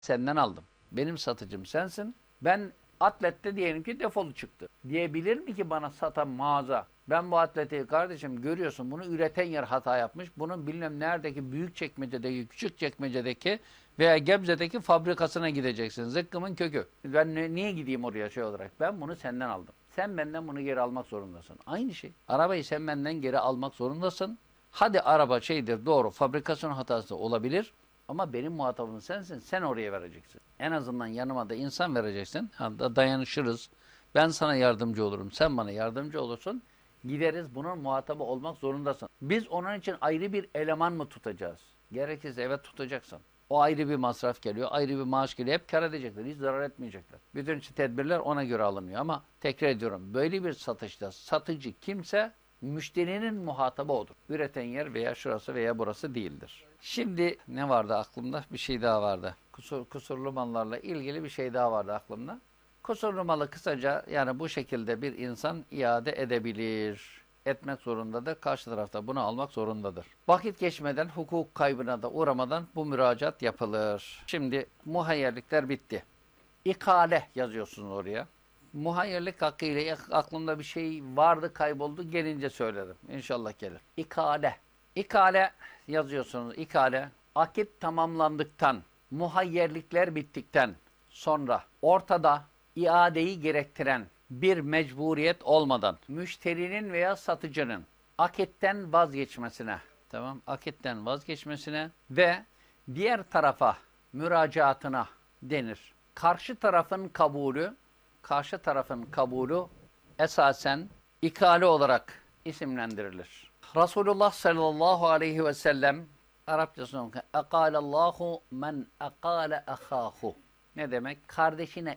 Senden aldım. Benim satıcım sensin. Ben atlette diyelim ki defolu çıktı. Diyebilir mi ki bana satan mağaza? Ben bu atleti kardeşim görüyorsun bunu üreten yer hata yapmış. Bunun bilmem neredeki büyük çekmecedeki, küçük çekmecedeki veya Gebze'deki fabrikasına gideceksin. Zıkkımın kökü. Ben niye gideyim oraya şey olarak? Ben bunu senden aldım. Sen benden bunu geri almak zorundasın. Aynı şey. Arabayı sen benden geri almak zorundasın. Hadi araba şeydir doğru fabrikasyon hatası olabilir. Ama benim muhatabım sensin. Sen oraya vereceksin. En azından yanıma da insan vereceksin. Dayanışırız. Ben sana yardımcı olurum. Sen bana yardımcı olursun. Gideriz. Bunun muhatabı olmak zorundasın. Biz onun için ayrı bir eleman mı tutacağız? Gerekirse evet tutacaksın. O ayrı bir masraf geliyor. Ayrı bir maaş geliyor. Hep kar edecekler. Hiç zarar etmeyecekler. Bütün tedbirler ona göre alınıyor. Ama tekrar ediyorum. Böyle bir satışta satıcı kimse müşterinin muhatabı odur. Üreten yer veya şurası veya burası değildir. Şimdi ne vardı aklımda? Bir şey daha vardı. Kusurlu mallarla ilgili bir şey daha vardı aklımda. Kusurlu malı kısaca yani bu şekilde bir insan iade edebilir. Etmek zorundadır. Karşı tarafta bunu almak zorundadır. Vakit geçmeden, hukuk kaybına da uğramadan bu müracaat yapılır. Şimdi muhayyerlikler bitti. İkale yazıyorsunuz oraya. Muhayyerlik hakkıyla aklımda bir şey vardı kayboldu gelince söylerim. İnşallah gelir. İkale. İkale yazıyorsunuz. İkale akit tamamlandıktan, muhayyerlikler bittikten sonra ortada iadeyi gerektiren bir mecburiyet olmadan müşterinin veya satıcının akitten vazgeçmesine, tamam, akitten vazgeçmesine ve diğer tarafa müracaatına denir. Karşı tarafın kabulü esasen ikale olarak isimlendirilir. Resulullah sallallahu aleyhi ve sellem Arapçasında "Ekalallahu men ekale ahahu." Ne demek? Kardeşine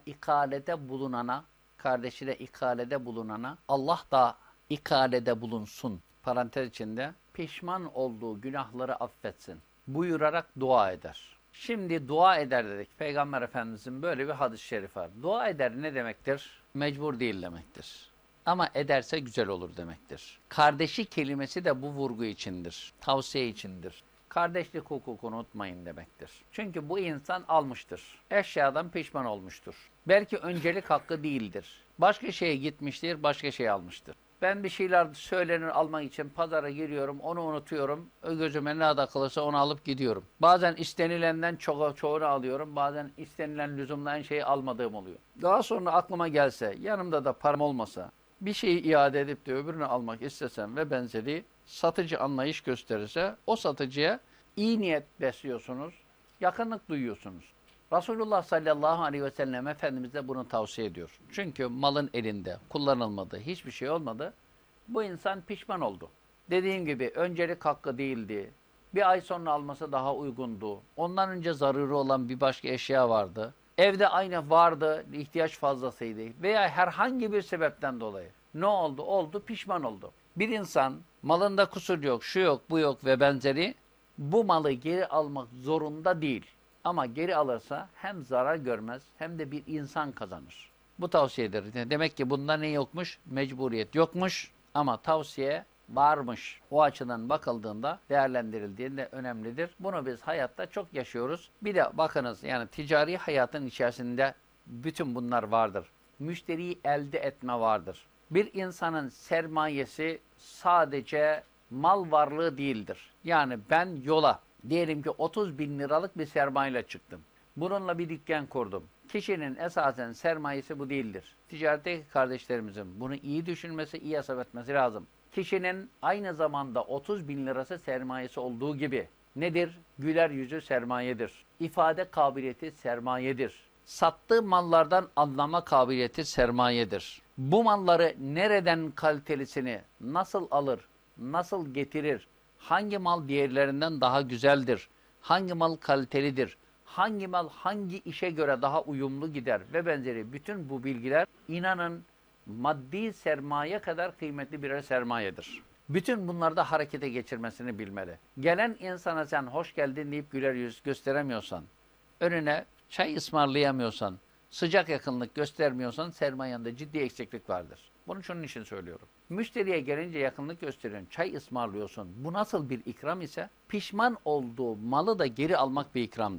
ikalede bulunana Allah da ikalede bulunsun. Parantez içinde pişman olduğu günahları affetsin buyurarak dua eder. Şimdi dua eder dedik. Peygamber Efendimizin böyle bir hadis-i şerif var. Dua eder ne demektir? Mecbur değil demektir. Ama ederse güzel olur demektir. Kardeşi kelimesi de bu vurgu içindir. Tavsiye içindir. Kardeşlik hukukunu unutmayın demektir. Çünkü bu insan almıştır. Eşyadan pişman olmuştur. Belki öncelik hakkı değildir. Başka şeye gitmiştir, başka şey almıştır. Ben bir şeyler söylenir almak için pazara giriyorum, onu unutuyorum. O gözüme ne takılırsa onu alıp gidiyorum. Bazen istenilenden çoğunu alıyorum, bazen istenilen lüzumdan şeyi almadığım oluyor. Daha sonra aklıma gelse, yanımda da param olmasa, bir şeyi iade edip de öbürünü almak istesem ve benzeri satıcı anlayış gösterirse o satıcıya iyi niyet besliyorsunuz, yakınlık duyuyorsunuz. Resulullah sallallahu aleyhi ve sellem Efendimiz de bunu tavsiye ediyor. Çünkü malın elinde kullanılmadı, hiçbir şey olmadı. Bu insan pişman oldu. Dediğim gibi öncelik hakkı değildi. Bir ay sonra alması daha uygundu. Ondan önce zararı olan bir başka eşya vardı. Evde aynı vardı, ihtiyaç fazlasıydı. Veya herhangi bir sebepten dolayı. Ne oldu? Oldu, pişman oldu. Bir insan malında kusur yok, şu yok, bu yok ve benzeri bu malı geri almak zorunda değil. Ama geri alırsa hem zarar görmez hem de bir insan kazanır. Bu tavsiyedir. Demek ki bunda ne yokmuş? Mecburiyet yokmuş ama tavsiye varmış. O açıdan bakıldığında, değerlendirildiğinde önemlidir. Bunu biz hayatta çok yaşıyoruz. Bir de bakınız yani ticari hayatın içerisinde bütün bunlar vardır. Müşteriyi elde etme vardır. Bir insanın sermayesi sadece mal varlığı değildir. Yani ben yola diyelim ki 30 bin liralık bir sermayeyle çıktım. Bununla bir dükkan kurdum. Kişinin esasen sermayesi bu değildir. Ticaretteki kardeşlerimizin bunu iyi düşünmesi, iyi hesap etmesi lazım. Kişinin aynı zamanda 30 bin lirası sermayesi olduğu gibi nedir? Güler yüzü sermayedir. İfade kabiliyeti sermayedir. Sattığı mallardan anlama kabiliyeti sermayedir. Bu malları nereden kalitelisini nasıl alır, nasıl getirir, hangi mal diğerlerinden daha güzeldir, hangi mal kalitelidir, hangi mal hangi işe göre daha uyumlu gider ve benzeri bütün bu bilgiler inanın maddi sermaye kadar kıymetli birer sermayedir. Bütün bunlarda harekete geçirmesini bilmeli. Gelen insana sen hoş geldin deyip güler yüz gösteremiyorsan, önüne çay ısmarlayamıyorsan, sıcak yakınlık göstermiyorsan sermayende ciddi eksiklik vardır. Bunu şunun için söylüyorum. Müşteriye gelince yakınlık gösteriyorsun, çay ısmarlıyorsun. Bu nasıl bir ikram ise pişman olduğu malı da geri almak bir ikramdır.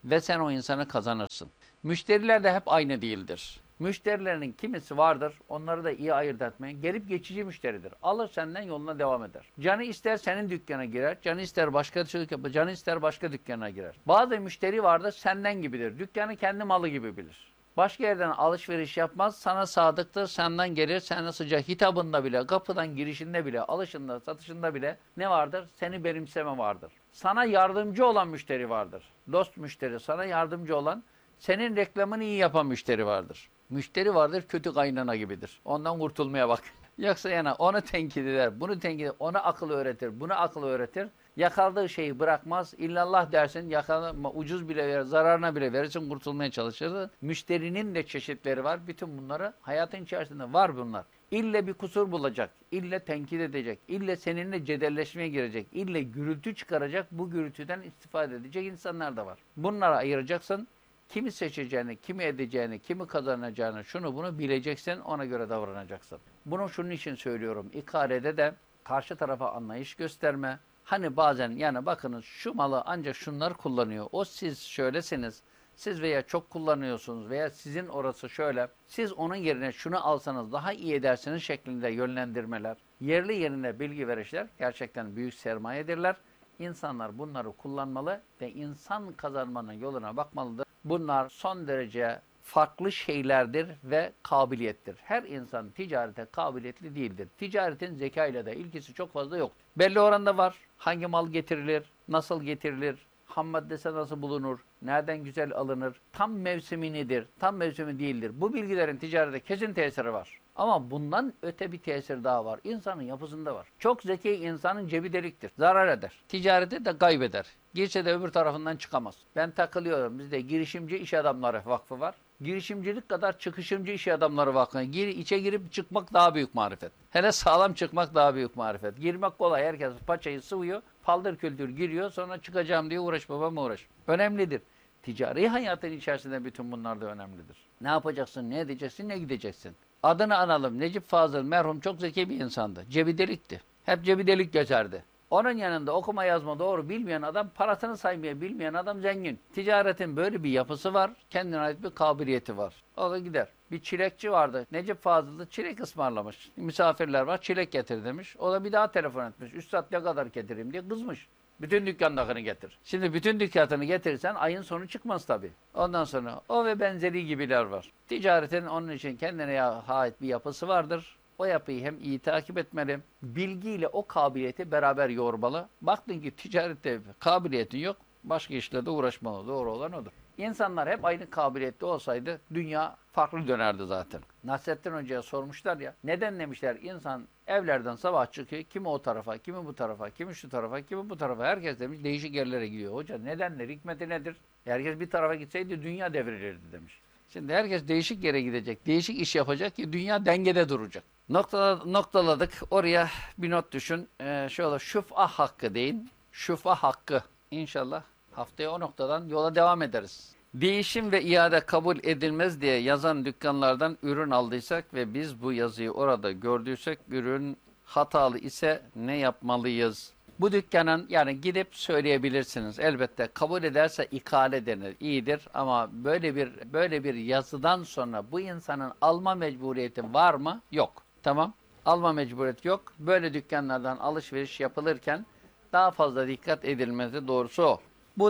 ve sen o insanı kazanırsın. Müşteriler de hep aynı değildir. Müşterilerin kimisi vardır, onları da iyi ayırt etmeyin. Gelip geçici müşteridir. Alır senden yoluna devam eder. Canı ister senin dükkana girer, canı ister başka çocuk yapar, canı ister başka dükkana girer. Bazı müşteri vardır senden gibidir. Dükkanı kendi malı gibi bilir. Başka yerden alışveriş yapmaz, sana sadıktır, senden gelir, sana sıcak hitabında bile, kapıdan girişinde bile, alışında, satışında bile ne vardır? Seni benimseme vardır. Sana yardımcı olan müşteri vardır. Dost müşteri, sana yardımcı olan, senin reklamını iyi yapan müşteri vardır. Müşteri vardır, kötü kaynana gibidir. Ondan kurtulmaya bak. Yoksa yana onu tenkit eder, bunu tenkit eder, ona akıl öğretir, buna akıl öğretir. Yakaladığı şeyi bırakmaz. İllallah dersin, ucuz bile verir, zararına bile verirsin, kurtulmaya çalışır. Müşterinin de çeşitleri var. Bütün bunları hayatın içerisinde var bunlar. İlle bir kusur bulacak, ille tenkit edecek, ille seninle cedelleşmeye girecek, ille gürültü çıkaracak, bu gürültüden istifade edecek insanlar da var. Bunları ayıracaksın. Kimi seçeceğini, kimi edeceğini, kimi kazanacağını, şunu bunu bileceksin, ona göre davranacaksın. Bunu şunun için söylüyorum. İkarede de karşı tarafa anlayış gösterme. Hani bazen yani bakınız şu malı ancak şunlar kullanıyor. O siz şöylesiniz. Siz veya çok kullanıyorsunuz veya sizin orası şöyle. Siz onun yerine şunu alsanız daha iyi edersiniz şeklinde yönlendirmeler. Yerli yerine bilgi verişler gerçekten büyük sermayedirler. İnsanlar bunları kullanmalı ve insan kazanmanın yoluna bakmalıdır. Bunlar son derece farklı şeylerdir ve kabiliyettir. Her insan ticarete kabiliyetli değildir. Ticaretin zeka ile de ilgisi çok fazla yok. Belli oranda var. Hangi mal getirilir, nasıl getirilir, ham maddesi nasıl bulunur, nereden güzel alınır, tam mevsimi nedir, tam mevsimi değildir. Bu bilgilerin ticarete kesin tesiri var. Ama bundan öte bir tesir daha var. İnsanın yapısında var. Çok zeki insanın cebi deliktir. Zarar eder. Ticareti de kaybeder. Girse de öbür tarafından çıkamaz. Ben takılıyorum. Bizde girişimci iş adamları vakfı var. Girişimcilik kadar çıkışımcı iş adamları vakfı. İçe girip çıkmak daha büyük marifet. Hele sağlam çıkmak daha büyük marifet. Girmek kolay. Herkes paçayı sıvıyor. Paldır küldür giriyor. Sonra çıkacağım diye uğraş babam uğraş. Önemlidir. Ticari hayatın içerisinde bütün bunlar da önemlidir. Ne yapacaksın, ne edeceksin, ne gideceksin. Adını analım. Necip Fazıl merhum çok zeki bir insandı. Cebi delikti. Hep cebi delik geçerdi. Onun yanında okuma yazma doğru bilmeyen adam, parasını saymaya bilmeyen adam zengin. Ticaretin böyle bir yapısı var. Kendine ait bir kabiliyeti var. O da gider. Bir çilekçi vardı. Necip Fazıl'da çilek ısmarlamış. Misafirler var. Çilek getir demiş. O da bir daha telefon etmiş. Üstad ne kadar getireyim diye kızmış. Bütün dükkandakini getir. Şimdi bütün dükkanını getirirsen ayın sonu çıkmaz tabii. Ondan sonra o ve benzeri gibiler var. Ticaretin onun için kendine ait bir yapısı vardır. O yapıyı hem iyi takip etmeli, bilgiyle o kabiliyeti beraber yormalı. Baktın ki ticarette kabiliyetin yok, başka işlerde uğraşmalı. Doğru olan odur. İnsanlar hep aynı kabiliyette olsaydı dünya farklı dönerdi zaten. Nasrettin Hoca'ya sormuşlar ya, neden demişler insan evlerden sabah çıkıyor, kimi o tarafa, kimi bu tarafa, kimi şu tarafa, kimi bu tarafa, herkes demiş değişik yerlere gidiyor. Hoca nedenler, hikmeti nedir? Herkes bir tarafa gitseydi dünya devrilirdi demiş. Şimdi herkes değişik yere gidecek, değişik iş yapacak ki dünya dengede duracak. Noktaladık. Oraya bir not düşün. Şöyle şufa hakkı deyin. Şufa hakkı. İnşallah haftaya o noktadan yola devam ederiz. Değişim ve iade kabul edilmez diye yazan dükkanlardan ürün aldıysak ve biz bu yazıyı orada gördüysek ürün hatalı ise ne yapmalıyız? Bu dükkanın yani gidip söyleyebilirsiniz. Elbette kabul ederse ikale denir. İyidir ama böyle bir yazıdan sonra bu insanın alma mecburiyeti var mı? Yok. Tamam. Alma mecburiyeti yok. Böyle dükkanlardan alışveriş yapılırken daha fazla dikkat edilmesi doğrusu o.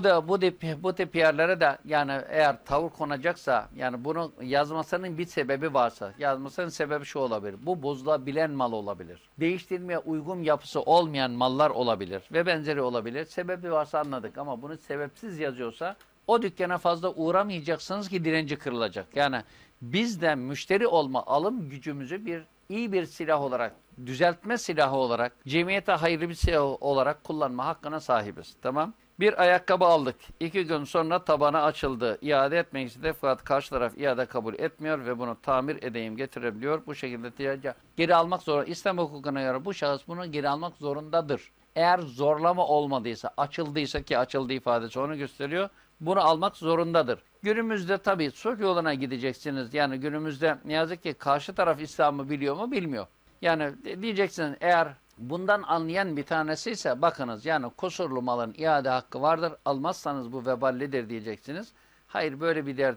Bu tip yerlere de yani eğer tavır konacaksa yani bunu yazmasının bir sebebi varsa yazmasının sebebi şu olabilir. Bu bozulabilen mal olabilir. Değiştirmeye uygun yapısı olmayan mallar olabilir ve benzeri olabilir. Sebebi varsa anladık ama bunu sebepsiz yazıyorsa o dükkana fazla uğramayacaksınız ki direnci kırılacak. Yani bizden müşteri olma alım gücümüzü iyi bir silah olarak, düzeltme silahı olarak, cemiyete hayırlı bir silah olarak kullanma hakkına sahibiz. Tamam? Bir ayakkabı aldık. 2 gün sonra tabanı açıldı. İade etmek istedi fakat karşı taraf iade kabul etmiyor ve bunu tamir edeyim getirebiliyor. Bu şekilde geri almak zorunda. İslam hukukuna göre bu şahıs bunu geri almak zorundadır. Eğer zorlama olmadıysa, açıldıysa ki açıldı ifadesi onu gösteriyor. Bunu almak zorundadır. Günümüzde tabii sulh yoluna gideceksiniz. Yani günümüzde ne yazık ki karşı taraf İslam'ı biliyor mu? Bilmiyor. Yani diyeceksiniz eğer Bundan anlayan bir tanesi ise bakınız yani kusurlu malın iade hakkı vardır. Almazsanız bu veballidir diyeceksiniz. Hayır böyle bir dert